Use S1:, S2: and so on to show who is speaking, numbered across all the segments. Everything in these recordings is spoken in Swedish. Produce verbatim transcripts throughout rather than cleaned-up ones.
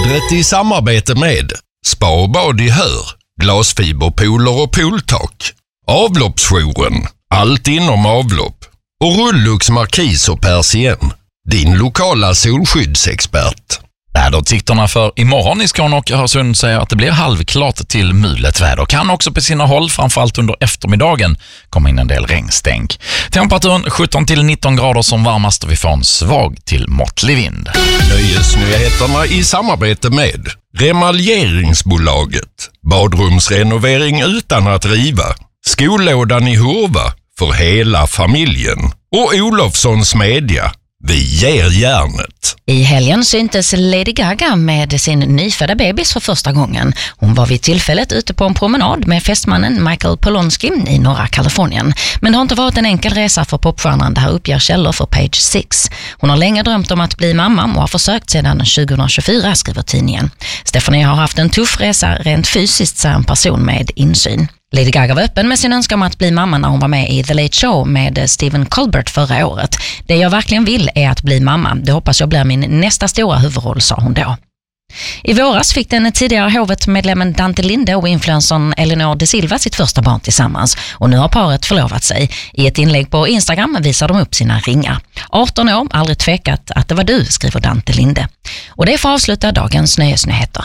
S1: Vädret i samarbete med Spa och bad i Hör, glasfiberpooler och pooltak, Avloppsjouren, allt inom avlopp och Rullux Markis och Persien, din lokala solskyddsexpert.
S2: Väderutsikterna för imorgon i Skåne och Öresund säger att det blir halvklart till mulet väder. Kan också på sina håll, framförallt under eftermiddagen, komma in en del regnstänk. Temperaturen sjutton till nitton grader som varmast och vi får en svag till måttlig vind.
S1: Nöjesnyheterna i samarbete med Remaljeringsbolaget, badrumsrenovering utan att riva, Skolådan i Hurva för hela familjen och Olofssons Media. Vi ger järnet.
S3: I helgen syntes Lady Gaga med sin nyfödda bebis för första gången. Hon var vid tillfället ute på en promenad med fästmannen Michael Polonsky i norra Kalifornien. Men det har inte varit en enkel resa för popstjärnan, det här uppger källor för Page Six. Hon har länge drömt om att bli mamma och har försökt sedan tjugohundratjugofyra, skriver tidningen. Stephanie har haft en tuff resa rent fysiskt, säger en person med insyn. Lady Gaga var öppen med sin önskan om att bli mamma när hon var med i The Late Show med Stephen Colbert förra året. Det jag verkligen vill är att bli mamma. Det hoppas jag blir min nästa stora huvudroll, sa hon då. I våras fick den tidigare hovet-medlemmen Dante Linde och influencern Elinor de Silva sitt första barn tillsammans. Och nu har paret förlovat sig. I ett inlägg på Instagram visar de upp sina ringar. arton år, aldrig tvekat att det var du, skriver Dante Linde. Och det får avsluta dagens nöjesnyheter.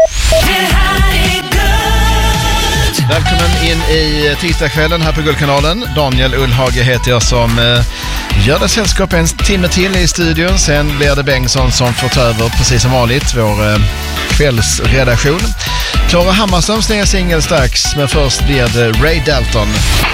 S4: Välkommen in i tisdagskvällen här på Guldkanalen. Daniel Ullhage heter jag som eh, gör det sällskap en timme till i studion. Sen blir det Bengtsson som får ta över precis som vanligt vår eh, kvällsredaktion. Klara Hammarströms nya singel strax, men först blir det Ray Dalton.